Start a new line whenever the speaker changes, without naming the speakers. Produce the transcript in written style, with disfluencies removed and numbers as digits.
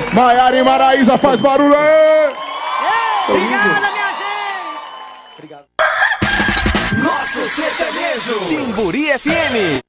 Maiara e Maraísa faz barulho.
Obrigada, minha gente. Obrigado.
Nosso sertanejo. Timburi FM.